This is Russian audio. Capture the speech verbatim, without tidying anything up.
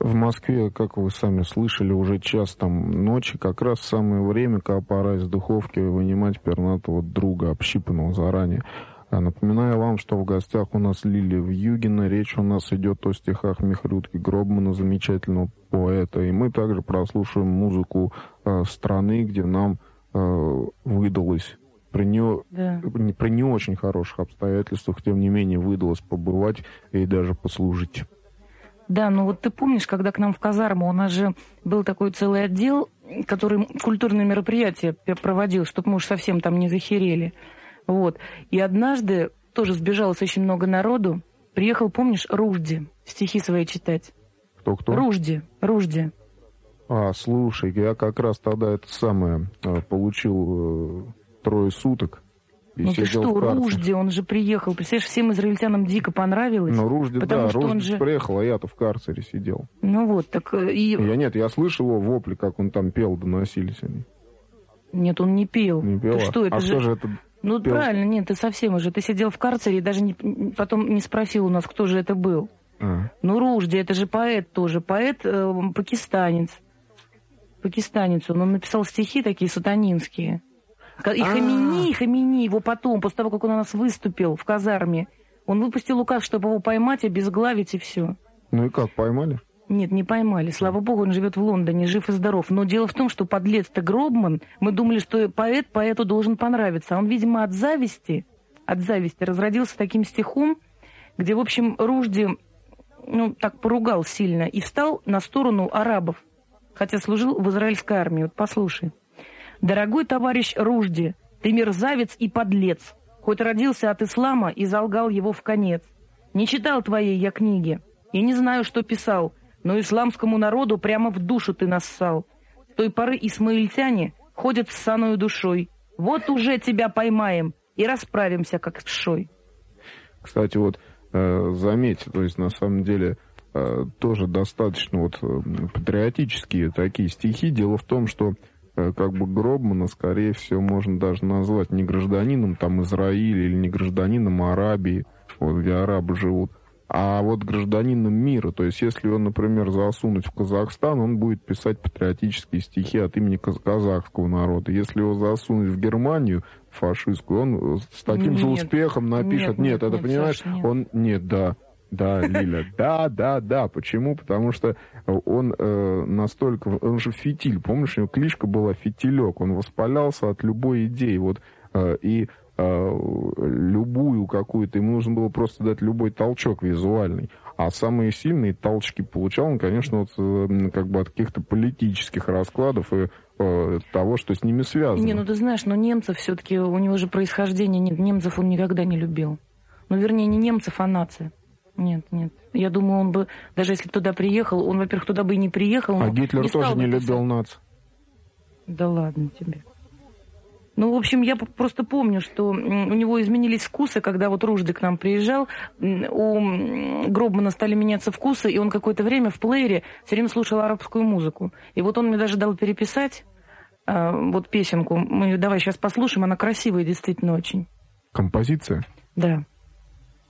В Москве, как вы сами слышали, уже час там ночи, как раз самое время, когда пора из духовки вынимать пернатого друга, общипанного заранее. Напоминаю вам, что в гостях у нас Лилия Вьюгина. Речь у нас идет о стихах Мехрютки Гробмана, замечательного поэта. И мы также прослушаем музыку э, страны, где нам э, выдалось при не, да. при не очень хороших обстоятельствах, тем не менее, выдалось побывать и даже послужить. Да, ну вот ты помнишь, когда к нам в казарму, у нас же был такой целый отдел, который культурные мероприятия проводил, чтобы мы уж совсем там не захерели. Вот. И однажды тоже сбежалось очень много народу. Приехал, помнишь, Ружди стихи свои читать. Кто-кто? Ружди, Ружди. А, слушай, я как раз тогда это самое получил трое суток. И ну ты что, Ружди, он же приехал. Представляешь, всем израильтянам дико понравилось. Ну, Ружди, да, Ружди же... приехал, а я-то в карцере сидел. Ну вот, так и... Я нет, я слышал его вопли, как он там пел, доносились они. Нет, он не пел. Не пел? Что, это а же... что же это... Ну, пел? Правильно, нет, ты совсем уже. Ты сидел в карцере и даже не, потом не спросил у нас, кто же это был. А. Ну, Ружди, это же поэт тоже. Поэт э, пакистанец. Пакистанец. Он, он написал стихи такие сатанинские. И Хамини, Хамини его потом, после того, как он у нас выступил в казарме, он выпустил указ, чтобы его поймать, обезглавить и все. Ну и как, поймали? Нет, не поймали. Слава богу, он живет в Лондоне, жив и здоров. Но дело в том, что подлец-то Гробман, мы думали, что поэт поэту должен понравиться. А он, видимо, от зависти, от зависти разродился таким стихом, где, в общем, Ружди, ну, так поругал сильно и встал на сторону арабов, хотя служил в израильской армии. Вот послушай. «Дорогой товарищ Ружди, ты мерзавец и подлец, хоть родился от ислама и залгал его в конец. Не читал твоей я книги и не знаю, что писал, но исламскому народу прямо в душу ты нассал. С той поры исмаильтяне ходят с саною душой. Вот уже тебя поймаем и расправимся, как с шой». Кстати, вот э, заметьте, то есть на самом деле э, тоже достаточно вот э, патриотические такие стихи. Дело в том, что как бы Гробмана, скорее всего, можно даже назвать не гражданином там Израиля или не гражданином Арабии, вот, где арабы живут, а вот гражданином мира. То есть, если его, например, засунуть в Казахстан, он будет писать патриотические стихи от имени казахского народа. Если его засунуть в Германию фашистскую, он с таким нет, же успехом напишет. Нет, нет, нет это, нет, понимаешь, Саш, нет. он... Нет, да. Да, Лиля, да, да, да. Почему? Потому что он э, настолько... Он же фитиль, помнишь, у него кличка была Фитилек. Он воспалялся от любой идеи. Вот, э, и э, любую какую-то... Ему нужно было просто дать любой толчок визуальный. А самые сильные толчки получал он, конечно, вот, э, как бы от каких-то политических раскладов и э, того, что с ними связано. Не, ну ты знаешь, но немцев все-таки... У него же происхождение нет. Немцев он никогда не любил. Ну, вернее, не немцев, а нация. Нет, нет. Я думаю, он бы, даже если туда приехал, он, во-первых, туда бы и не приехал. А Гитлер не тоже не любил наций. Да ладно тебе. Ну, в общем, я просто помню, что у него изменились вкусы, когда вот Ружди к нам приезжал, у Гробмана стали меняться вкусы, и он какое-то время в плеере все время слушал арабскую музыку. И вот он мне даже дал переписать э, вот песенку. Мы давай сейчас послушаем, она красивая действительно очень. Композиция? Да.